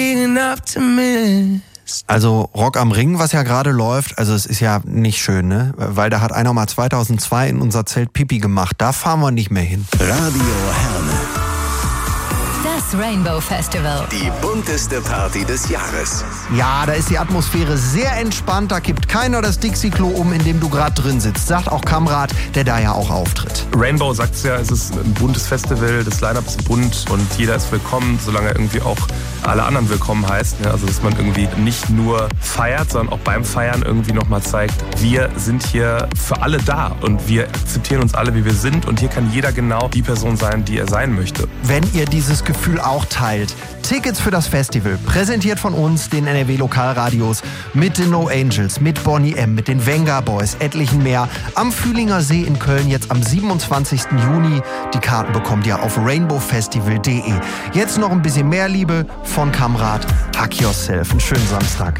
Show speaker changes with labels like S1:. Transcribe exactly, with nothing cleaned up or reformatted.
S1: Also Rock am Ring, was ja gerade läuft, also es ist ja nicht schön, ne? Weil da hat einer mal zweitausendzwei in unser Zelt Pipi gemacht. Da fahren wir nicht mehr hin.
S2: Radio Herne.
S3: Das Rainbow Festival.
S2: Die bunteste Party des Jahres.
S1: Ja, da ist die Atmosphäre sehr entspannt. Da kippt keiner das Dixie-Klo um, in dem du gerade drin sitzt. Sagt auch Kamrat, der da ja auch auftritt.
S4: Rainbow sagt es ja, es ist ein buntes Festival, das Line-Up ist bunt und jeder ist willkommen, solange er irgendwie auch alle anderen willkommen heißt. Also dass man irgendwie nicht nur feiert, sondern auch beim Feiern irgendwie nochmal zeigt, wir sind hier für alle da und wir akzeptieren uns alle, wie wir sind und hier kann jeder genau die Person sein, die er sein möchte.
S1: Wenn ihr dieses Gefühl auch teilt, Tickets für das Festival, präsentiert von uns, den N R W-Lokalradios, mit den No Angels, mit Bonnie M., mit den Venga Boys, etlichen mehr, am Fühlinger See in Köln jetzt am siebenundzwanzigsten Juni. Die Karten bekommt ihr auf rainbow festival punkt de. Jetzt noch ein bisschen mehr Liebe von Kamrat. Hack yourself. Einen schönen Samstag.